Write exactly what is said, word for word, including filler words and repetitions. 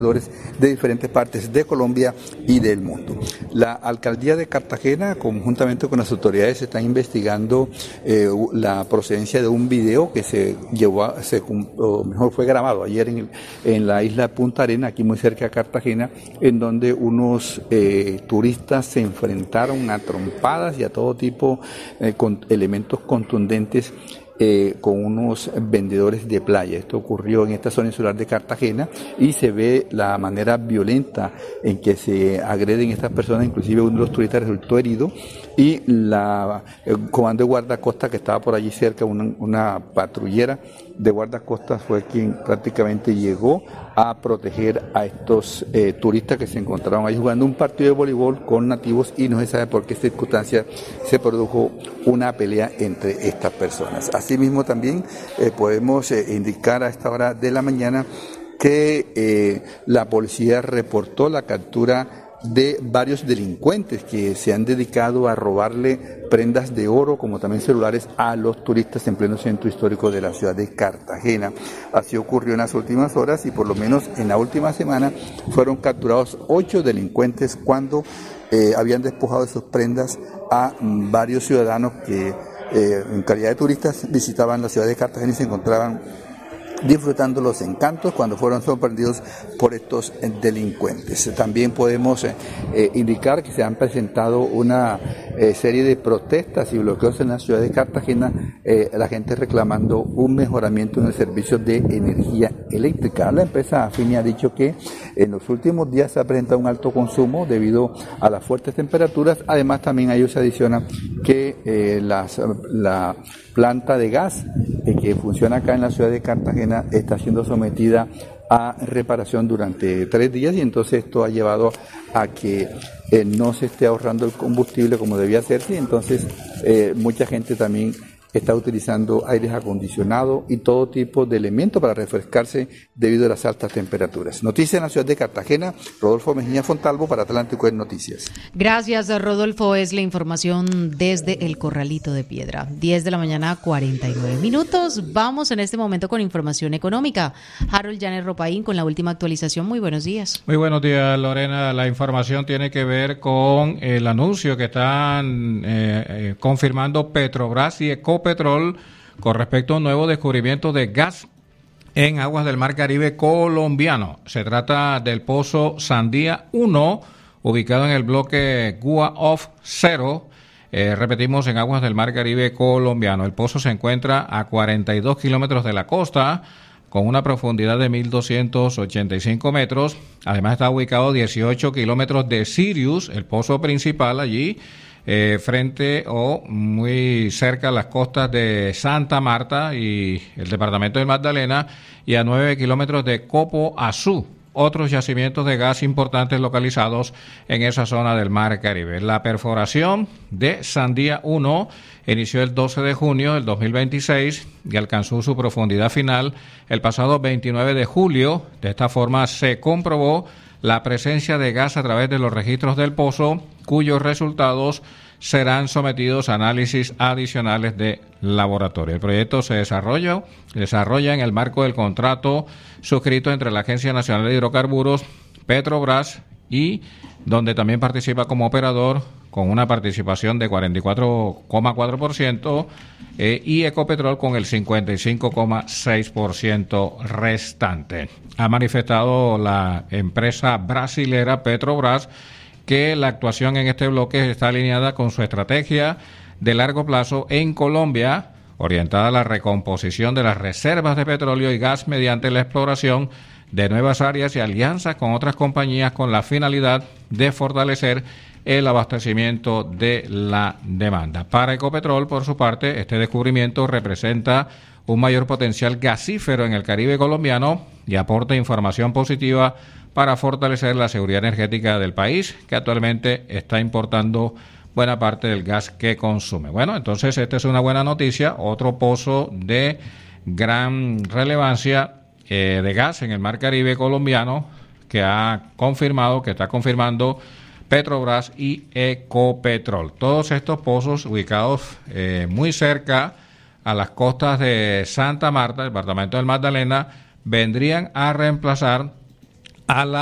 de diferentes partes de Colombia y del mundo. La alcaldía de Cartagena, conjuntamente con las autoridades, están investigando eh, la procedencia de un video que se llevó, a, se, o mejor fue grabado ayer en, el, en la isla Punta Arena, aquí muy cerca de Cartagena, en donde unos eh, turistas se enfrentaron a trompadas y a todo tipo eh, con elementos contundentes Eh, con unos vendedores de playa. Esto ocurrió en esta zona insular de Cartagena y se ve la manera violenta en que se agreden estas personas, inclusive uno de los turistas resultó herido y la, el comando de guardacosta que estaba por allí cerca, una, una patrullera de guardacostas fue quien prácticamente llegó a proteger a estos eh, turistas que se encontraban ahí jugando un partido de voleibol con nativos y no se sabe por qué circunstancia se produjo una pelea entre estas personas. Asimismo también eh, podemos eh, indicar a esta hora de la mañana que eh, la policía reportó la captura de varios delincuentes que se han dedicado a robarle prendas de oro como también celulares a los turistas en pleno centro histórico de la ciudad de Cartagena. Así ocurrió en las últimas horas y por lo menos en la última semana fueron capturados ocho delincuentes cuando eh, habían despojado de sus prendas a mm, varios ciudadanos que eh, en calidad de turistas visitaban la ciudad de Cartagena y se encontraban disfrutando los encantos cuando fueron sorprendidos por estos delincuentes. También podemos eh, eh, indicar que se han presentado una eh, serie de protestas y bloqueos en la ciudad de Cartagena, eh, la gente reclamando un mejoramiento en el servicio de energía eléctrica. La empresa Afini ha dicho que en los últimos días se ha presentado un alto consumo debido a las fuertes temperaturas. Además, también a ello se adiciona que eh, las, la planta de gas eh, que funciona acá en la ciudad de Cartagena está siendo sometida a reparación durante tres días y entonces esto ha llevado a que eh, no se esté ahorrando el combustible como debía hacerse y entonces eh, mucha gente también está utilizando aires acondicionados y todo tipo de elementos para refrescarse debido a las altas temperaturas. Noticias en la ciudad de Cartagena, Rodolfo Mejía Fontalvo para Atlántico en Noticias. Gracias, Rodolfo. Es la información desde el Corralito de Piedra. diez de la mañana, cuarenta y nueve minutos. Vamos en este momento con información económica. Harold Llanes Ropaín con la última actualización. Muy buenos días. Muy buenos días, Lorena. La información tiene que ver con el anuncio que están eh, eh, confirmando Petrobras y Ecopetrol con respecto a un nuevo descubrimiento de gas en aguas del Mar Caribe colombiano. Se trata del pozo Sandía uno, ubicado en el bloque Gua of Cero. Eh, repetimos, en aguas del Mar Caribe colombiano. El pozo se encuentra a cuarenta y dos kilómetros de la costa, con una profundidad de mil doscientos ochenta y cinco metros. Además está ubicado a dieciocho kilómetros de Sirius, el pozo principal allí, Eh, frente o muy cerca a las costas de Santa Marta y el departamento de Magdalena, y a nueve kilómetros de Copo Azú, otros yacimientos de gas importantes localizados en esa zona del Mar Caribe. La perforación de Sandía uno inició el doce de junio del dos mil veintiséis y alcanzó su profundidad final el pasado veintinueve de julio. De esta forma se comprobó la presencia de gas a través de los registros del pozo, cuyos resultados serán sometidos a análisis adicionales de laboratorio. El proyecto se desarrolla, desarrolla en el marco del contrato suscrito entre la Agencia Nacional de Hidrocarburos, Petrobras, y donde también participa como operador con una participación de cuarenta y cuatro coma cuatro por ciento eh, y Ecopetrol con el cincuenta y cinco coma seis por ciento restante. Ha manifestado la empresa brasilera Petrobras que la actuación en este bloque está alineada con su estrategia de largo plazo en Colombia, orientada a la recomposición de las reservas de petróleo y gas mediante la exploración de nuevas áreas y alianzas con otras compañías con la finalidad de fortalecer el abastecimiento de la demanda. Para Ecopetrol, por su parte, este descubrimiento representa un mayor potencial gasífero en el Caribe colombiano y aporta información positiva para fortalecer la seguridad energética del país, que actualmente está importando buena parte del gas que consume. Bueno, entonces esta es una buena noticia, otro pozo de gran relevancia eh, de gas en el Mar Caribe colombiano que ha confirmado, que está confirmando Petrobras y Ecopetrol. Todos estos pozos ubicados eh, muy cerca a las costas de Santa Marta, departamento del Magdalena, vendrían a reemplazar a la